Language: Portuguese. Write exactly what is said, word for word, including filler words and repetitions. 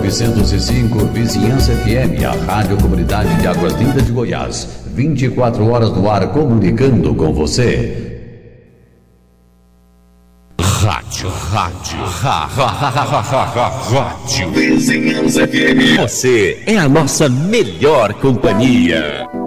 novecentos e cinco, Vizinhança F M, a Rádio Comunidade de Águas Lindas de Goiás. vinte e quatro horas no ar, comunicando com você. Rádio, rádio, ra, ra, ra, ra, ra, ra, rádio Vizinhança F M. Você é a nossa melhor companhia.